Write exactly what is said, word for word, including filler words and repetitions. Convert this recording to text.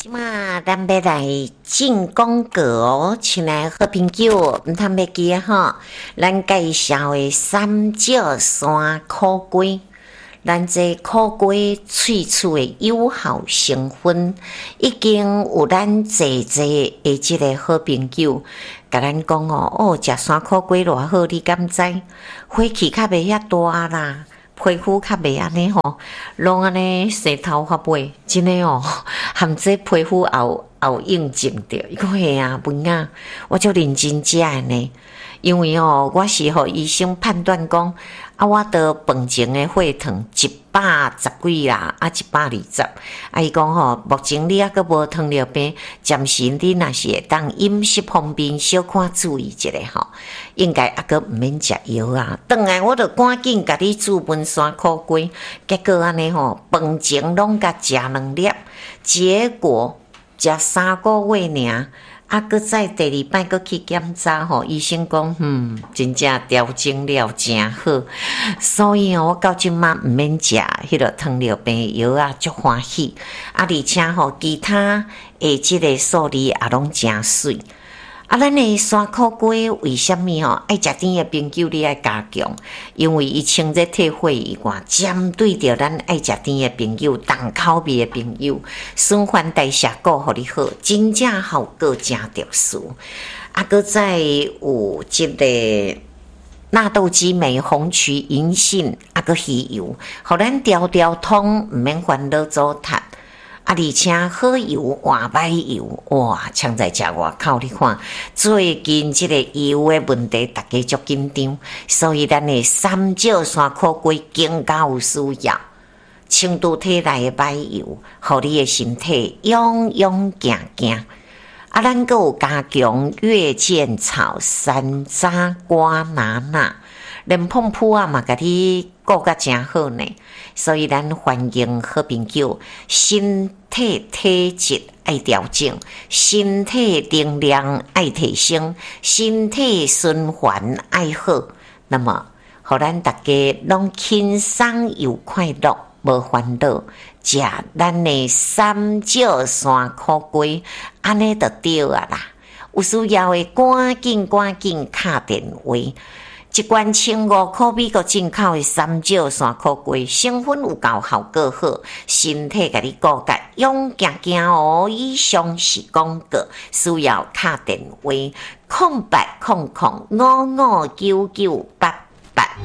即马咱要来进广告哦，亲爱好朋友，毋通要记啊吼！咱介绍的三角山苦瓜，咱这苦瓜萃取的友好成分，已经有咱济济的即个好朋友，甲咱讲哦，哦，食山苦瓜偌好，你敢知？火气较袂遐大啦。皮肤较袂安尼吼，拢安尼洗头发尾，真诶哦，含这皮肤后后应症着。伊讲嘿啊，文啊，我就认真食诶呢，因为哦，我是互医生判断讲，啊，我得饭前诶血糖一百十几啦，啊一百二十，啊伊讲吼，目前你还阁无糖尿病，暂时你若是会当饮食方面小可注意一下吼，应该还阁毋免食药啊。转来我着赶紧甲你注文山苦瓜，结果安尼吼，饭前拢甲食两粒，结果食三个月尔。啊，搁再第二摆搁去检查吼，医生讲，嗯，真正调整了真好，所以哦，我到即马毋免食迄个糖尿病药啊，足欢喜。啊，而且吼，其他诶即个数字也拢真水。啊，咱诶山苦瓜为虾米吼爱食甜诶朋友你爱加强，因为伊清热退火以外，针对着咱爱食甜诶朋友、重口味诶朋友，循环代谢顾互你好，真正效果真特殊。啊，搁再有即个纳豆激酶、红曲银杏，啊搁鱼油，互咱条条通，毋免烦恼糟蹋。啊，而且好油换歹油，哇！抢在食外口，你看最近即个油的问题，大家足紧张，所以咱的三角山苦瓜更加有需要。清除体内的歹油，互你的身体勇勇健健。啊，咱阁有加强月见草、山楂、瓜拿拿，连碰扑啊嘛，甲你顾甲真好呢。所以咱欢迎好朋友，身体体质爱调整，身体能量爱提升，身体循环爱好。那么，互咱大家拢轻松又快乐，无烦恼。食咱的三角山苦瓜，安尼就对啊啦。有需要的赶紧赶紧敲电话。一罐千五块美国进口的三角山苦瓜，成分有够效果好，身体甲你顾甲勇健健哦。以上是广告，需要敲电话：空八空空五五九九八八。